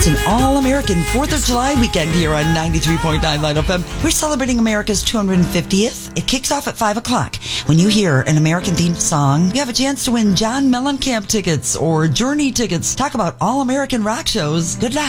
It's an all-American 4th of July weekend here on 93.9 Light FM. We're celebrating America's 250th. It kicks off at 5 o'clock. When you hear an American-themed song, you have a chance to win John Mellencamp tickets or Journey tickets. Talk about all-American rock shows. Good luck.